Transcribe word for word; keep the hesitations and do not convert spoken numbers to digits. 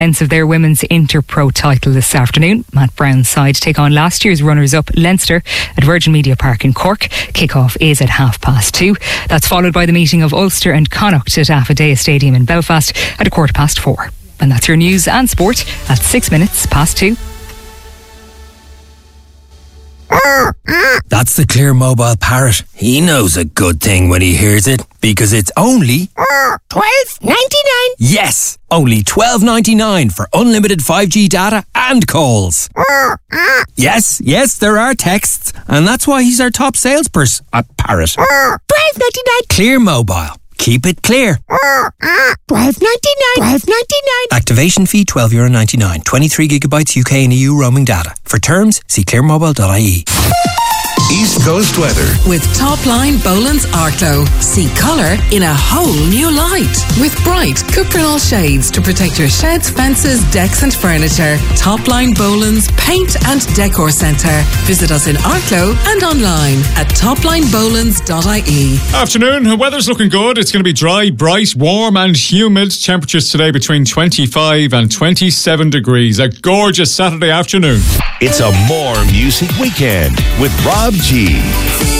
of their women's Interpro title this afternoon. Matt Brown's side take on last year's runners-up Leinster at Virgin Media Park in Cork. Kick-off is at half past two. That's followed by the meeting of Ulster and Connacht at Affidea Stadium in Belfast at a quarter past four. And that's your news and sport at six minutes past two. That's the Clear Mobile Parrot. He knows a good thing when he hears it, because it's only twelve ninety-nine. Yes, only twelve ninety-nine for unlimited five G data and calls. Yes, yes, there are texts, and that's why he's our top salesperson at Parrot. twelve ninety-nine. Clear Mobile. Keep it clear. twelve ninety-nine. twelve ninety-nine. Activation fee twelve euro ninety-nine. twenty-three gigabytes U K and E U roaming data. For terms, see clear mobile dot I E. East Coast weather. With Topline Boland's Arklow. See colour in a whole new light. With bright Cuprinol shades to protect your sheds, fences, decks and furniture. Topline Boland's Paint and Decor Centre. Visit us in Arklow and online at topline bolands dot I E. Afternoon, the weather's looking good. It's going to be dry, bright, warm and humid. Temperatures today between twenty-five and twenty-seven degrees. A gorgeous Saturday afternoon. It's a more music weekend with Rob G.